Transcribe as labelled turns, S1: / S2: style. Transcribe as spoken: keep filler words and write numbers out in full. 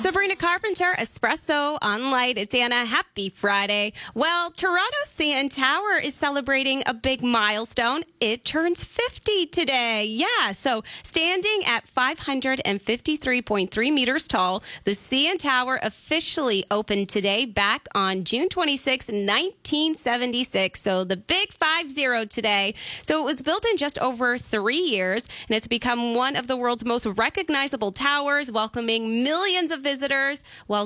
S1: Sabrina Carpenter, Espresso on Light. It's Anna. Happy Friday. Well, Toronto C N Tower is celebrating a big milestone. It turns fifty today. Yeah, so standing at five hundred fifty-three point three meters tall, the C N Tower officially opened today back on June twenty-sixth, nineteen seventy-six. So the big five zero today. So it was built in just over three years, and it's become one of the world's most recognizable towers, welcoming millions of visitors while